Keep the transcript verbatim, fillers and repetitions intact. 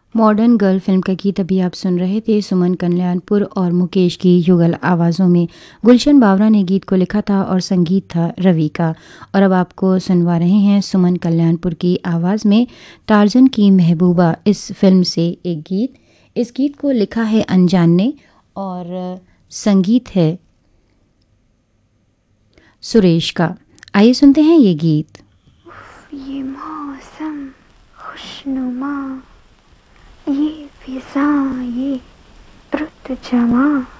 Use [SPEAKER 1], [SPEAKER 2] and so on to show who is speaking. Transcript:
[SPEAKER 1] Modern girl film का गीत अभी आप सुन रहे थे सुमन कल्याणपुर और मुकेश की युगल आवाज़ों में। गुलशन बावरा ने गीत को लिखा था और संगीत था रवि का। और अब आपको सुनवा रहे हैं सुमन कल्याणपुर की आवाज़ में टार्जन की महबूबा इस फिल्म से एक गीत। इस गीत को लिखा है अनजान ने और संगीत है सुरेश का। आइए सुनते हैं ये गीत।
[SPEAKER 2] ये मौसम खुशनुमा, ये फिजा, ये रुत जमा,